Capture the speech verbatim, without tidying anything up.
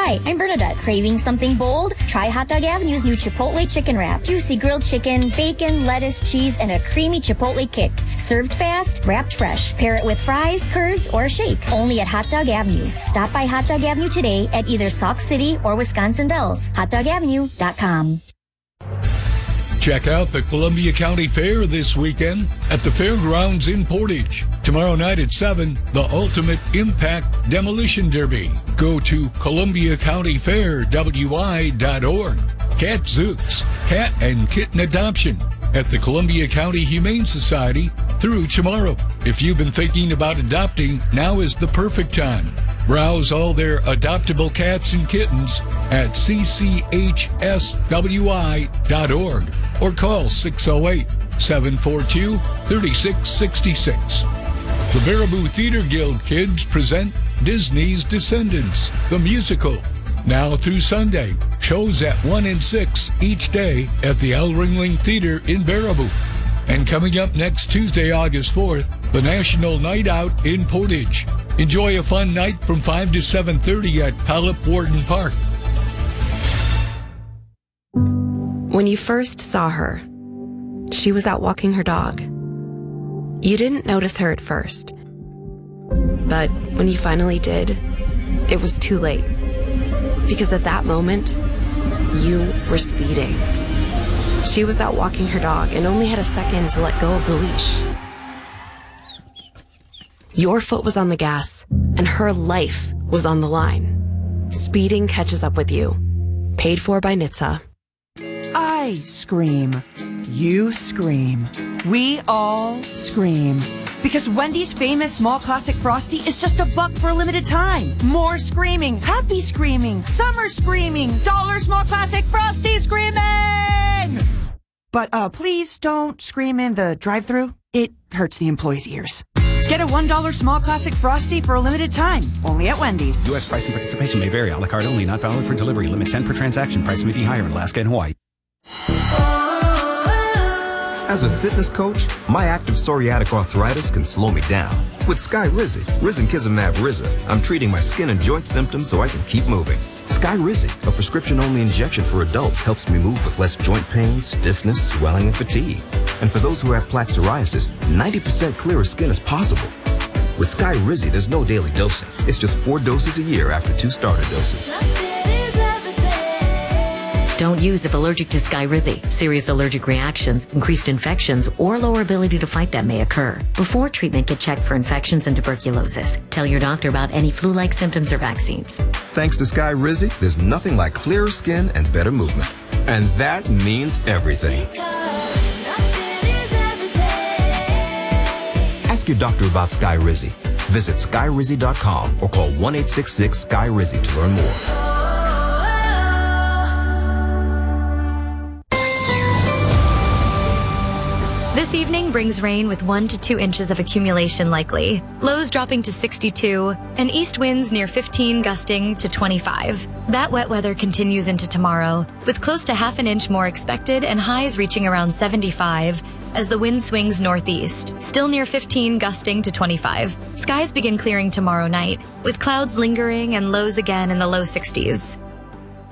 Hi, I'm Bernadette. Craving something bold? Try Hot Dog Avenue's new Chipotle Chicken Wrap. Juicy grilled chicken, bacon, lettuce, cheese, and a creamy Chipotle kick. Served fast, wrapped fresh. Pair it with fries, curds, or a shake. Only at Hot Dog Avenue. Stop by Hot Dog Avenue today at either Sauk City or Wisconsin Dells. hot dog avenue dot com. Check out the Columbia County Fair this weekend at the Fairgrounds in Portage. Tomorrow night at seven, the Ultimate Impact Demolition Derby. Go to columbia county fair w i dot org. Catzooks, cat and kitten adoption at the Columbia County Humane Society through tomorrow. If you've been thinking about adopting, now is the perfect time. Browse all their adoptable cats and kittens at c c h s w i dot org or call six oh eight, seven four two, three six six six. The Baraboo Theater Guild kids present Disney's Descendants, the musical. Now through Sunday, shows at one and six each day at the El Ringling Theater in Baraboo. And coming up next Tuesday, August fourth, the National Night Out in Portage. Enjoy a fun night from five to seven thirty at Palip Warden Park. When you first saw her, she was out walking her dog. You didn't notice her at first. But when you finally did, it was too late. Because at that moment, you were speeding. She was out walking her dog and only had a second to let go of the leash. Your foot was on the gas, and her life was on the line. Speeding catches up with you. Paid for by N H T S A. I scream. You scream. We all scream. Because Wendy's famous small classic Frosty is just a buck for a limited time. More screaming, happy screaming, summer screaming, dollar small classic Frosty screaming! But uh, please don't scream in the drive-thru. It hurts the employees' ears. Get a one dollar small classic Frosty for a limited time, only at Wendy's. U S price and participation may vary. A la carte only, not valid for delivery. Limit ten per transaction. Price may be higher in Alaska and Hawaii. As a fitness coach, my active psoriatic arthritis can slow me down. With Skyrizi, Risankizumab Riza, I'm treating my skin and joint symptoms so I can keep moving. Skyrizi, a prescription-only injection for adults, helps me move with less joint pain, stiffness, swelling, and fatigue. And for those who have plaque psoriasis, ninety percent clearer skin is possible. With Skyrizi, there's no daily dosing. It's just four doses a year after two starter doses. Don't use if allergic to Skyrizi. Serious allergic reactions, increased infections, or lower ability to fight them may occur. Before treatment, get checked for infections and tuberculosis. Tell your doctor about any flu-like symptoms or vaccines. Thanks to Skyrizi, there's nothing like clearer skin and better movement. And that means everything. Ask your doctor about Skyrizi. Visit skyrizi dot com or call one eight six six Sky Rizi to learn more. This evening brings rain with one to two inches of accumulation likely. Lows dropping to sixty-two, and east winds near fifteen gusting to twenty-five. That wet weather continues into tomorrow, with close to half an inch more expected and highs reaching around seventy-five as the wind swings northeast, still near fifteen gusting to twenty-five. Skies begin clearing tomorrow night, with clouds lingering and lows again in the low sixties.